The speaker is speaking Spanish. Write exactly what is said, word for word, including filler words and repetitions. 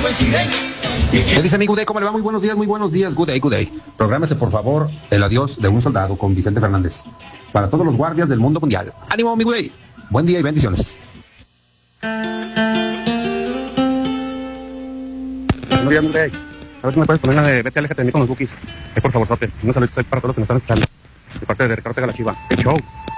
¿Qué dice mi Good Day? ¿Cómo le va? Muy buenos días, muy buenos días. Good Day, Good Day. Prográmese, por favor, el adiós de un soldado con Vicente Fernández. Para todos los guardias del mundo mundial. ¡Ánimo, mi Good Day! Buen día y bendiciones. Buenos días, Good Day. A ver si me puedes poner la de vete, aléjate de mí con los bookies. Es por favor, sote. Un saludo para todos los que nos están escuchando. De parte de Ricardo Ortega La Chiva. ¡El show!